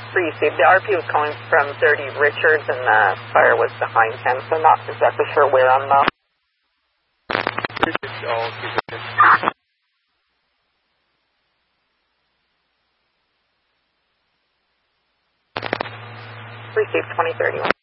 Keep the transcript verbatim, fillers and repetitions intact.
Received. The R P was calling from thirty Richards, and the fire was behind him, so not exactly sure where on the... Received twenty thirty-one.